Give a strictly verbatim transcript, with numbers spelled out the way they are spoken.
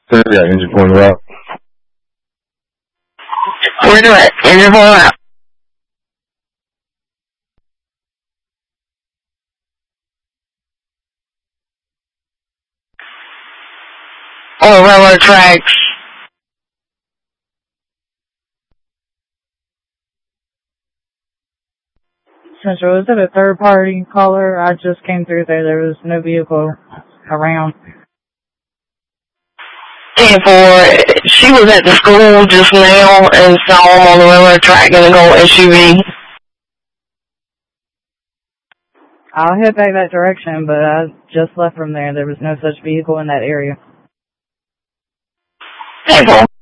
So yeah, engine pulling her out. Where do it? Engine pulling out. On railroad tracks. Central, was it a third party caller? I just came through there. There was no vehicle around. ten four, she was at the school just now and saw him on the railroad track in a gold S U V. I'll head back that direction, but I just left from there. There was no such vehicle in that area. ten four.